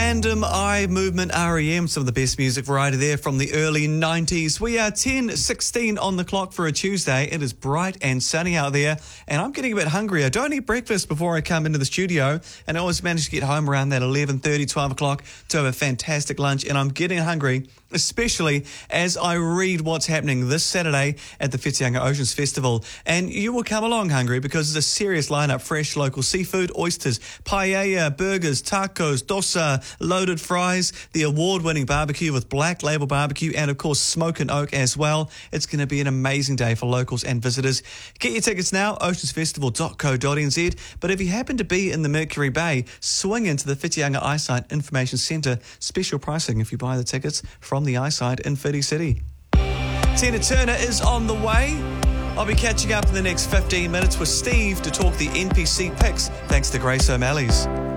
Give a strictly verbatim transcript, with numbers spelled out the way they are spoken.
Random Eye Movement R E M, some of the best music variety there from the early nineties. We are ten sixteen on the clock for a Tuesday. It is bright and sunny out there, and I'm getting a bit hungry. I don't eat breakfast before I come into the studio, and I always manage to get home around that eleven thirty, twelve o'clock to have a fantastic lunch, and I'm getting hungry, especially as I read what's happening this Saturday at the Whitianga Oceans Festival. And you will come along hungry because it's a serious lineup: fresh local seafood, oysters, paella, burgers, tacos, dosa, loaded fries, the award-winning barbecue with Black Label Barbecue, and of course Smoke and Oak as well. It's going to be an amazing day for locals and visitors. Get your tickets now, oceans festival dot co dot n z. But if you happen to be in the Mercury Bay, swing into the Whitianga Eyesight Information Centre. Special pricing if you buy the tickets from the Eyesight in Whiti City. Tina Turner is on the way. I'll be catching up in the next fifteen minutes with Steve to talk the N P C picks, thanks to Grace O'Malley's.